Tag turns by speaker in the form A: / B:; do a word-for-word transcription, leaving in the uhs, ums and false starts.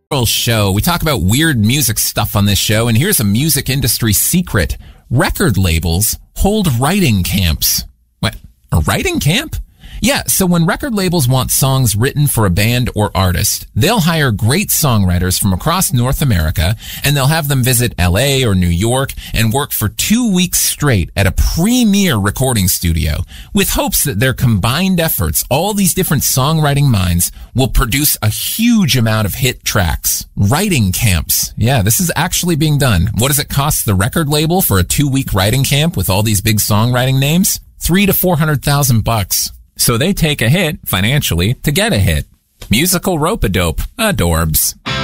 A: Show. We talk about weird music stuff on this show, and here's a music industry secret. Record labels hold writing camps. What? A writing camp? Yeah, so when record labels want songs written for a band or artist, they'll hire great songwriters from across North America, and they'll have them visit L A or New York and work for two weeks straight at a premier recording studio, with hopes that their combined efforts, all these different songwriting minds, will produce a huge amount of hit tracks. Writing camps. Yeah, this is actually being done. What does it cost the record label for a two-week writing camp with all these big songwriting names? Three to four hundred thousand bucks. So they take a hit, financially, to get a hit. Musical rope-a-dope. Adorbs.